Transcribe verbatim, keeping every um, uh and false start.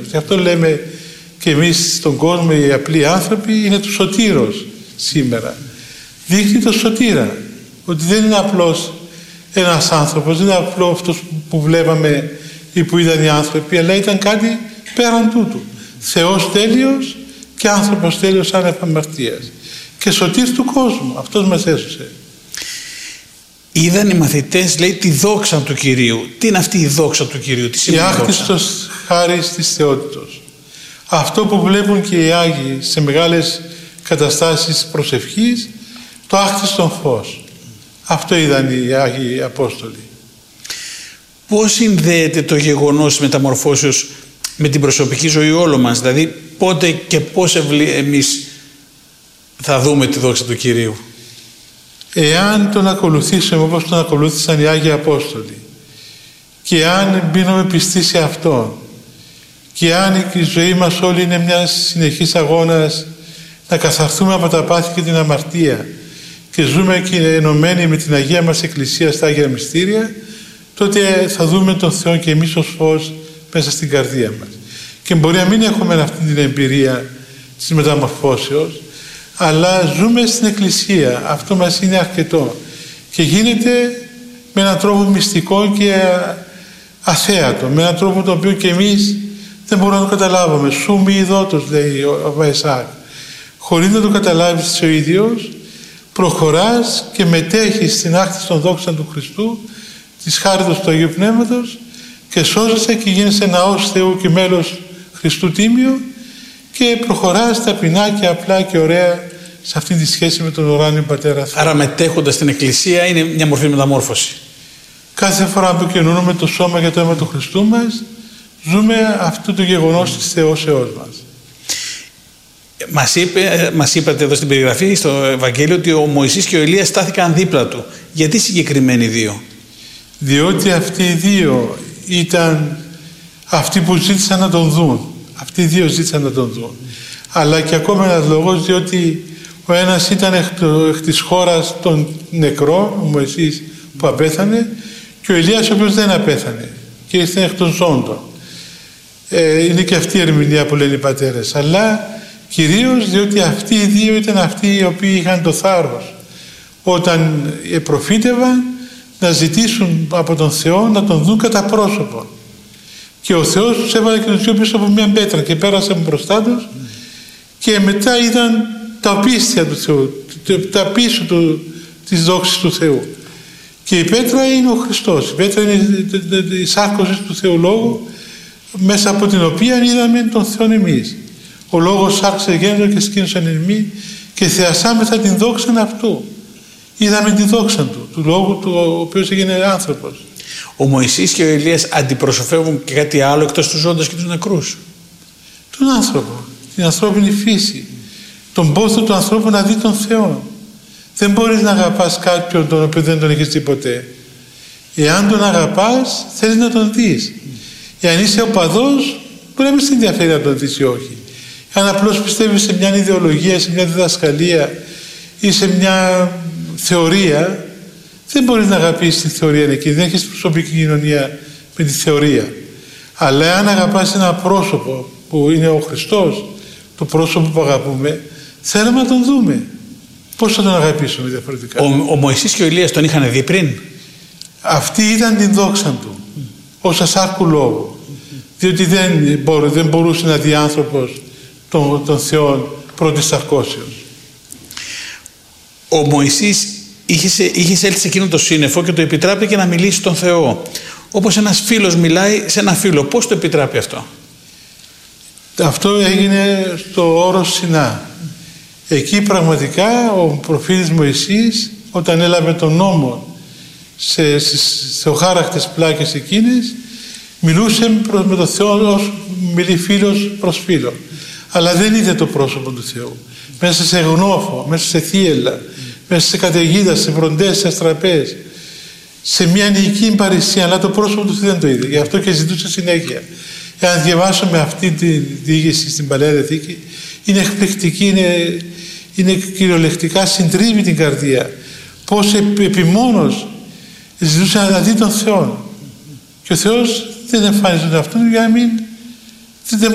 Γι' αυτό λέμε και εμείς στον κόσμο, οι απλοί άνθρωποι, είναι του σωτήρος σήμερα. Δείχνει το σωτήρα, ότι δεν είναι απλώς ένας άνθρωπος, δεν είναι απλό αυτός που βλέπαμε ή που είδαν οι άνθρωποι, αλλά ήταν κάτι πέραν τούτου. Θεός τέλειος και άνθρωπος τέλειος άνευ αμαρτίας. Και σωτήρ του κόσμου. Αυτός μας έσωσε. Είδαν οι μαθητές, λέει, τη δόξα του Κυρίου. Τι είναι αυτή η δόξα του Κυρίου, τι σημαίνει? Η άκτιστος χάρις της θεότητος. Αυτό που βλέπουν και οι Άγιοι σε μεγάλες καταστάσεις προσευχής, το άκτιστον φως. Αυτό είδαν οι Άγιοι Απόστολοι. Πώς συνδέεται το γεγονός της μεταμορφώσεως με την προσωπική ζωή όλων μας? Δηλαδή πότε και πώς εμείς θα δούμε τη δόξα του Κυρίου? Εάν τον ακολουθήσουμε όπως τον ακολούθησαν οι Άγιοι Απόστολοι, και αν μπαίνουμε πιστοί σε Αυτόν, και αν η ζωή μας όλη είναι μια συνεχής αγώνας να καθαρθούμε από τα πάθη και την αμαρτία και ζούμε και ενωμένοι με την Αγία μας Εκκλησία στα Άγια Μυστήρια, τότε θα δούμε τον Θεό και εμείς ως φως μέσα στην καρδία μας. Και μπορεί να μην έχουμε αυτή την εμπειρία της μεταμορφώσεως, αλλά ζούμε στην Εκκλησία. Αυτό μας είναι αρκετό. Και γίνεται με έναν τρόπο μυστικό και αθέατο, με έναν τρόπο το οποίο και εμείς δεν μπορούμε να το καταλάβουμε. Σου μη ειδότος, λέει ο Βαϊσάκ. Χωρίς να το καταλάβεις ο ίδιος, προχωράς και μετέχεις στην άκτηση των δόξων του Χριστού, της χάριτος του Αγίου Πνεύματος, και σώζεσαι και γίνεσαι ναός Θεού και μέλος Χριστού Τίμιο, και προχωράς ταπεινά και απλά και ωραία σε αυτή τη σχέση με τον ουράνιο Πατέρα Θεό. Άρα μετέχοντας στην Εκκλησία είναι μια μορφή μεταμόρφωση. Κάθε φορά που καινώνουμε το σώμα και το αίμα του Χριστού μας, ζούμε αυτό το γεγονός της θεώσεώς μας. Μας, είπε, μας είπατε εδώ στην περιγραφή στο Ευαγγέλιο ότι ο Μωυσής και ο Ηλίας στάθηκαν δίπλα του. Γιατί συγκεκριμένοι δύο? Διότι αυτοί οι δύο ήταν αυτοί που ζήτησαν να τον δουν. Αυτοί οι δύο ζήτησαν να τον δουν. Αλλά και ακόμα ένας λόγος, διότι ο ένας ήταν εκ, εκ της χώρας των νεκρών, ο Μωυσής που απέθανε, και ο Ηλίας ο οποίος δεν απέθανε και ήρθε εκ των ζώντων. Ε, είναι και αυτή η ερμηνεία που λένε οι πατέρες. Αλλά κυρίως διότι αυτοί οι δύο ήταν αυτοί οι οποίοι είχαν το θάρρος όταν προφήτευαν να ζητήσουν από τον Θεό να τον δουν κατά πρόσωπο. Και ο Θεός τους έβαλε και τους δύο πίσω από μια πέτρα και πέρασαν μπροστά τους, και μετά είδαν τα οπίστια του Θεού, τα πίσω του, της δόξης του Θεού. Και η πέτρα είναι ο Χριστός. Η πέτρα είναι η σάρκωση του Θεού Λόγου, μέσα από την οποία είδαμε τον Θεό εμείς. Ο Λόγος σάρξε γέννητο και σκήνωσαν εν μη, και θεασάμεθα την δόξα αυτού. Είδαμε τη δόξα του, του Λόγου του, ο οποίος έγινε άνθρωπος. Ο Μωυσής και ο Ηλίας αντιπροσωπεύουν και κάτι άλλο εκτός του ζώντας και τους νεκρούς? Τον άνθρωπο, την ανθρώπινη φύση, τον πόθο του ανθρώπου να δει τον Θεό. Δεν μπορείς να αγαπάς κάποιον τον οποίο δεν τον έχεις δει ποτέ. Εάν τον αγαπάς, θέλεις να τον δεις. Εάν είσαι οπαδός, μπορεί να μην σε ενδιαφέρει να τον δεις ή όχι. Αν απλώς πιστεύεις σε μια ιδεολογία, σε μια διδασκαλία ή σε μια θεωρία, δεν μπορείς να αγαπήσεις τη θεωρία εκεί. Δεν έχεις προσωπική κοινωνία με τη θεωρία. Αλλά αν αγαπάς ένα πρόσωπο που είναι ο Χριστός, το πρόσωπο που αγαπούμε, θέλουμε να τον δούμε. Πώς θα τον αγαπήσουμε διαφορετικά? Ο, ο Μωυσής και ο Ηλίας τον είχαν δει πριν? Αυτή ήταν την δόξα του, ως ασάρκου λόγου. Διότι δεν, μπορού, δεν μπορούσε να δει άνθρωπος τον, τον Θεό πρώτης σαρκώσεως. Ο Μωυσής είχε, είχε έλθει σε εκείνο το σύννεφο και το επιτράπηκε να μιλήσει στον Θεό. Όπως ένας φίλος μιλάει σε ένα φίλο. Πώς το επιτράπει αυτό? Αυτό έγινε στο όρος Σινά. Εκεί πραγματικά ο προφήτης Μωυσής, όταν έλαβε τον νόμο σε, σε, σε οχάρακτες πλάκες εκείνες, μιλούσε προς, με τον Θεό ως μιλεί φίλος προς φίλο. Αλλά δεν είδε το πρόσωπο του Θεού. Μέσα σε γνώφο, μέσα σε θύελλα, μέσα σε καταιγίδα, σε βροντές, σε αστραπές, σε μια νοική παρησία, αλλά το πρόσωπο του Θεού δεν το είδε. Γι' αυτό και ζητούσε συνέχεια. Εάν διαβάσουμε αυτή τη διήγηση στην Παλαιά Διαθήκη, είναι εκπληκτική, είναι, είναι κυριολεκτικά συντρίβει την καρδία. Πώς επιμόνως ζητούσε να δει τον Θεό. Και ο Θεός δεν εμφάνιζε τον αυτόν για να μην